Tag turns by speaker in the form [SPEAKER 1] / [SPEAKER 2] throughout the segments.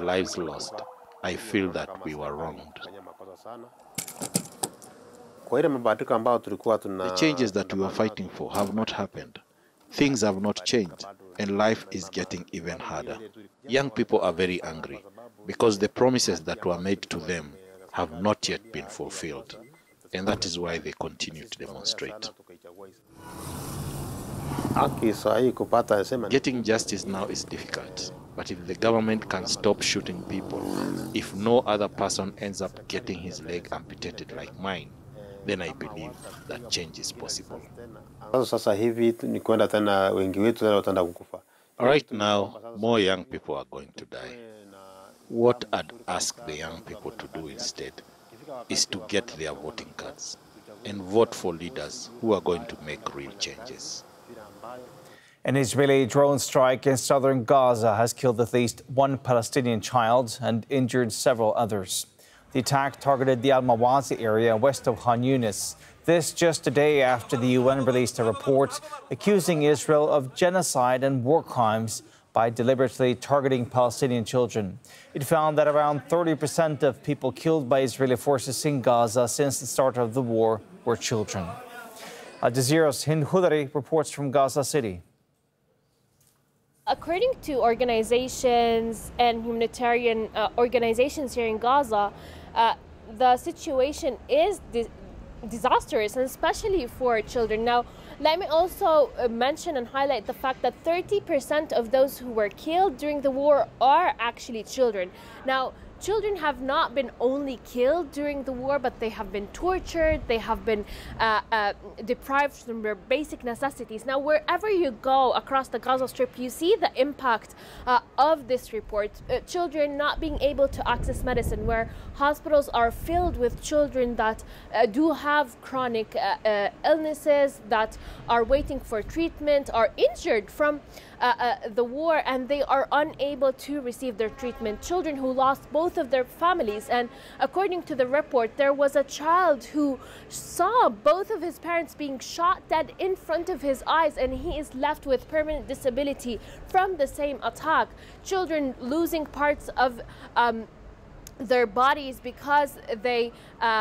[SPEAKER 1] lives lost, I feel that we were wronged. The changes that we were fighting for have not happened. Things have not changed, and life is getting even harder. Young people are very angry because the promises that were made to them have not yet been fulfilled, and that is why they continue to demonstrate. Getting justice now is difficult, but if the government can stop shooting people, if no other person ends up getting his leg amputated like mine, then I believe that change is possible. Right now, more young people are going to die. What I'd ask the young people to do instead is to get their voting cards and vote for leaders who are going to make real changes.
[SPEAKER 2] An Israeli drone strike in southern Gaza has killed at least one Palestinian child and injured several others. The attack targeted the Al-Mawazi area west of Khan Yunis. This just a day after the UN released a report accusing Israel of genocide and war crimes by deliberately targeting Palestinian children. It found that around 30% of people killed by Israeli forces in Gaza since the start of the war were children. Al Jazeera's Hind Hudari reports from Gaza City.
[SPEAKER 3] According to organizations and humanitarian organizations here in Gaza, the situation is disastrous, and especially for children. Now, let me also mention and highlight the fact that 30% of those who were killed during the war are actually children. Now, children have not been only killed during the war, but they have been tortured, they have been deprived from their basic necessities. Now, wherever you go across the Gaza Strip, you see the impact of this report. Children not being able to access medicine, where hospitals are filled with children that do have chronic illnesses, that are waiting for treatment, are injured from the war, and they are unable to receive their treatment. Children who lost both of their families, and according to the report, there was a child who saw both of his parents being shot dead in front of his eyes, and he is left with permanent disability from the same attack. Children losing parts of their bodies because they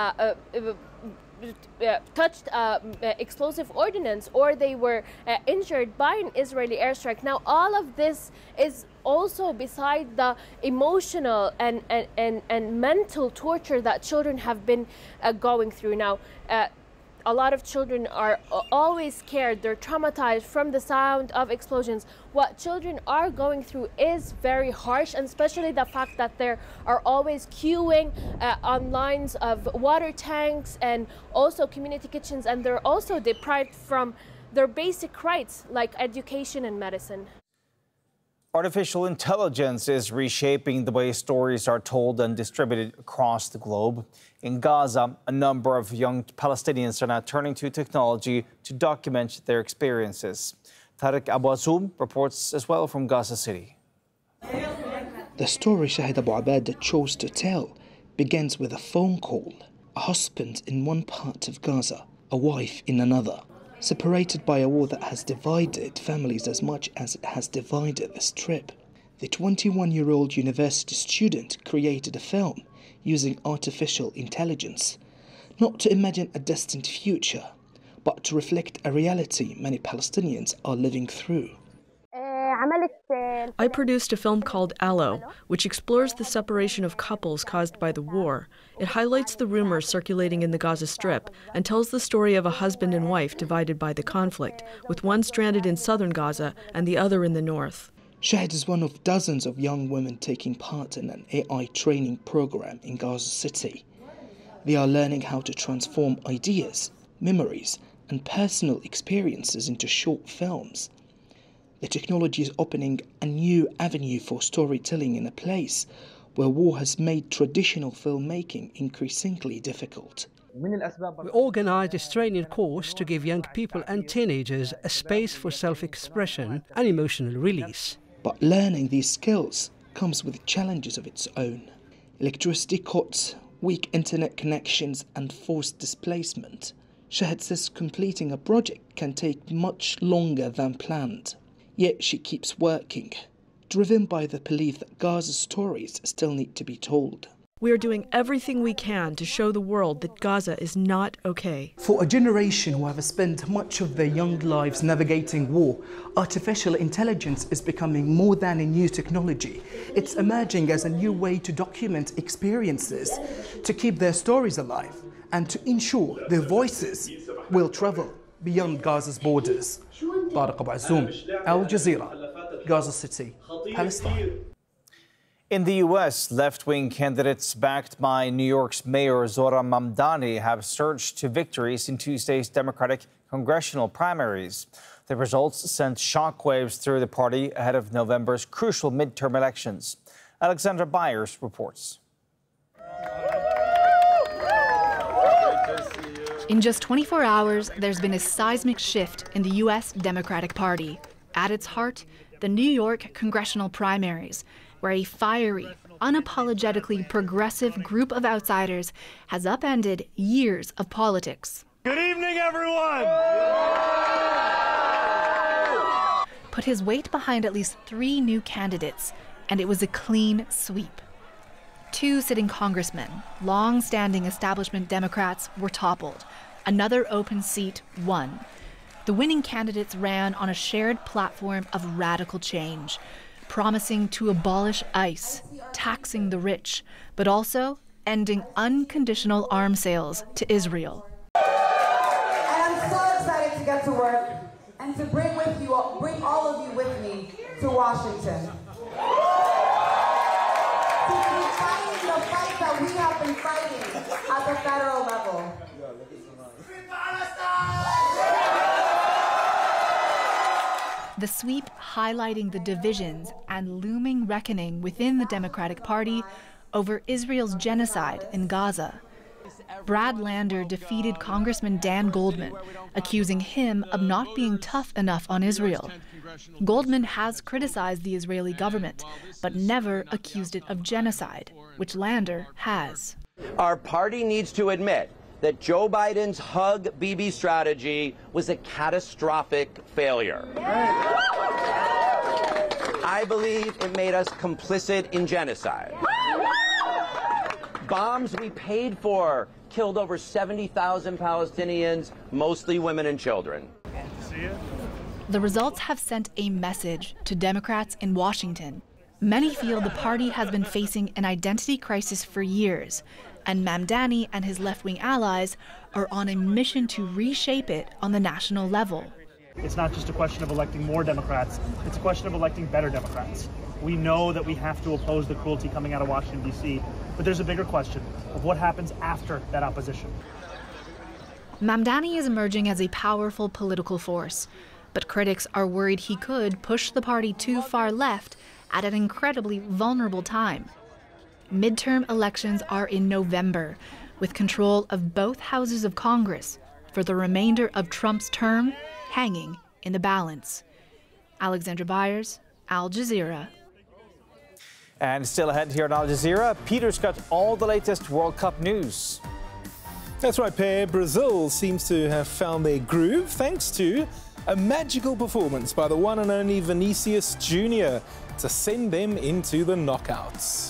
[SPEAKER 3] touched explosive ordnance, or they were injured by an Israeli airstrike. Now, all of this is also beside the emotional and mental torture that children have been going through. Now, a lot of children are always scared. They're traumatized from the sound of explosions. What children are going through is very harsh, and especially the fact that they are always queuing on lines of water tanks and also community kitchens, and they're also deprived from their basic rights like education and medicine.
[SPEAKER 2] Artificial intelligence is reshaping the way stories are told and distributed across the globe. In Gaza, a number of young Palestinians are now turning to technology to document their experiences. Tariq Abu Azoum reports as well from Gaza City.
[SPEAKER 4] The story Shahid Abu Abad chose to tell begins with a phone call. A husband in one part of Gaza, a wife in another. Separated by a war that has divided families as much as it has divided the Strip. The 21-year-old university student created a film using artificial intelligence, not to imagine a distant future, but to reflect a reality many Palestinians are living through.
[SPEAKER 5] I produced a film called Aloe, which explores the separation of couples caused by the war. It highlights the rumors circulating in the Gaza Strip and tells the story of a husband and wife divided by the conflict, with one stranded in southern Gaza and the other in the north.
[SPEAKER 4] Shahid is one of dozens of young women taking part in an AI training program in Gaza City. They are learning how to transform ideas, memories, and personal experiences into short films. The technology is opening a new avenue for storytelling in a place where war has made traditional filmmaking increasingly difficult.
[SPEAKER 6] We organized this training course to give young people and teenagers a space for self-expression and emotional release.
[SPEAKER 4] But learning these skills comes with challenges of its own. Electricity cuts, weak internet connections, and forced displacement. Shahid says completing a project can take much longer than planned. Yet she keeps working, driven by the belief that Gaza's stories still need to be told.
[SPEAKER 5] We are doing everything we can to show the world that Gaza is not okay.
[SPEAKER 4] For a generation who have spent much of their young lives navigating war, artificial intelligence is becoming more than a new technology. It's emerging as a new way to document experiences, to keep their stories alive, and to ensure their voices will travel beyond Gaza's borders. Tariq Abu Azzoum, Al Jazeera, Gaza City, Palestine.
[SPEAKER 2] In the U.S., left-wing candidates backed by New York's Mayor Zohran Mamdani have surged to victories in Tuesday's Democratic congressional primaries. The results sent shockwaves through the party ahead of November's crucial midterm elections. Alexandra Byers reports.
[SPEAKER 7] In just 24 hours, there's been a seismic shift in the U.S. Democratic Party. At its heart, the New York congressional primaries, where a fiery, unapologetically progressive group of outsiders has upended years of politics.
[SPEAKER 8] Good evening, everyone!
[SPEAKER 7] Put his weight behind at least 3 new candidates, and it was a clean sweep. 2 sitting congressmen, long-standing establishment Democrats, were toppled. Another open seat won. The winning candidates ran on a shared platform of radical change, promising to abolish ICE, taxing the rich, but also ending unconditional arms sales to Israel.
[SPEAKER 9] And I'm so excited to get to work and to bring all of you with me to Washington. To be fighting the fight that we have been fighting at the federal level.
[SPEAKER 7] The sweep highlighting the divisions and looming reckoning within the Democratic Party over Israel's genocide in Gaza. Brad Lander defeated Congressman Dan Goldman, accusing him of not being tough enough on Israel. Goldman has criticized the Israeli government, but never accused it of genocide, which Lander has.
[SPEAKER 10] Our party needs to admit that Joe Biden's Hug Bibi strategy was a catastrophic failure. I believe it made us complicit in genocide. Bombs we paid for killed over 70,000 Palestinians, mostly women and children.
[SPEAKER 7] The results have sent a message to Democrats in Washington. Many feel the party has been facing an identity crisis for years, and Mamdani and his left-wing allies are on a mission to reshape it on the national level.
[SPEAKER 8] It's not just a question of electing more Democrats, it's a question of electing better Democrats. We know that we have to oppose the cruelty coming out of Washington, D.C., but there's a bigger question of what happens after that opposition.
[SPEAKER 7] Mamdani is emerging as a powerful political force, but critics are worried he could push the party too far left at an incredibly vulnerable time. Midterm elections are in November, with control of both houses of Congress for the remainder of Trump's term hanging in the balance. Alexandra Byers, Al Jazeera.
[SPEAKER 2] And still ahead here at Al Jazeera, Peter's got all the latest World Cup news.
[SPEAKER 11] That's right, Per. Brazil seems to have found their groove thanks to a magical performance by the one and only Vinicius Jr. to send them into the knockouts.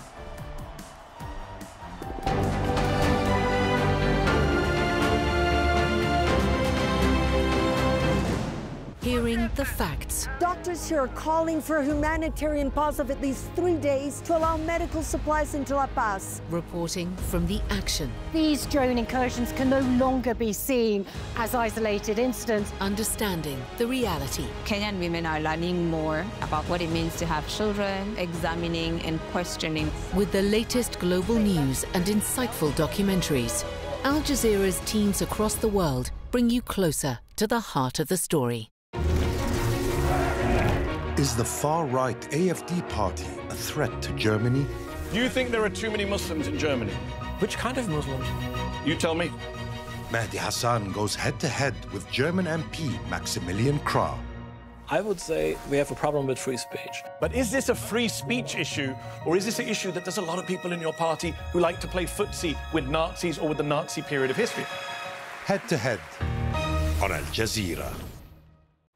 [SPEAKER 12] Hearing the facts.
[SPEAKER 13] Doctors here are calling for a humanitarian pause of at least 3 days to allow medical supplies into La Paz.
[SPEAKER 12] Reporting from the action.
[SPEAKER 13] These drone incursions can no longer be seen as isolated incidents.
[SPEAKER 12] Understanding the reality.
[SPEAKER 14] Kenyan women are learning more about what it means to have children, examining and questioning.
[SPEAKER 12] With the latest global news and insightful documentaries, Al Jazeera's teams across the world bring you closer to the heart of the story.
[SPEAKER 15] Is the far-right AfD party a threat to Germany?
[SPEAKER 16] Do you think there are too many Muslims in Germany?
[SPEAKER 11] Which kind of Muslims?
[SPEAKER 16] You tell me.
[SPEAKER 15] Mehdi Hassan goes head-to-head with German MP Maximilian Krah.
[SPEAKER 17] I would say we have a problem with free speech.
[SPEAKER 16] But is this a free speech issue, or is this an issue that there's a lot of people in your party who like to play footsie with Nazis or with the Nazi period of history?
[SPEAKER 15] Head-to-head on Al Jazeera.